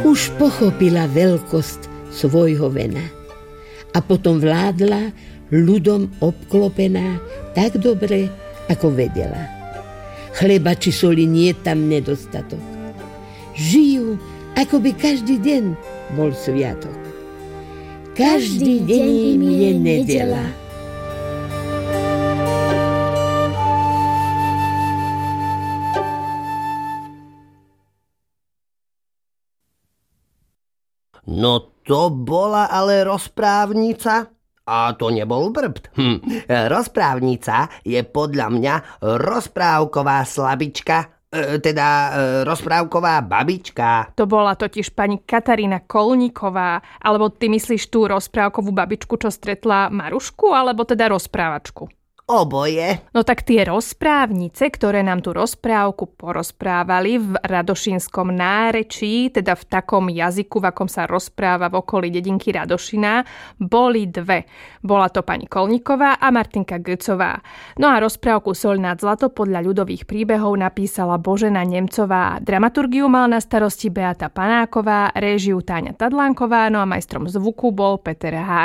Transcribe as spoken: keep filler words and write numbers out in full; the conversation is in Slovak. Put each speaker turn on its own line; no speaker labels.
Už pochopila veľkosť svojho vena a potom vládla ľudom obklopená tak dobre, ako vedela. Chleba či soli nie je tam nedostatok. Žijú, ako by každý deň bol sviatok. Každý deň im je nedeľa.
No to bola ale rozprávnica. A to nebol brbt. Hm. Rozprávnica je podľa mňa rozprávková slabička, e, teda e, rozprávková babička.
To bola totiž pani Katarína Kolníková. Alebo ty myslíš tú rozprávkovú babičku, čo stretla Marušku, alebo teda rozprávačku?
Oboje.
No tak tie rozprávnice, ktoré nám tú rozprávku porozprávali v radošínskom nárečí, teda v takom jazyku, v akom sa rozpráva v okolí dedinky Radošina, boli dve. Bola to pani Kolníková a Martinka Götzová. No a rozprávku Soľ nad zlato podľa ľudových príbehov napísala Božena Nemcová. Dramaturgiu mal na starosti Beata Panáková, réžiu Táňa Tadlánková, no a majstrom zvuku bol Peter Há.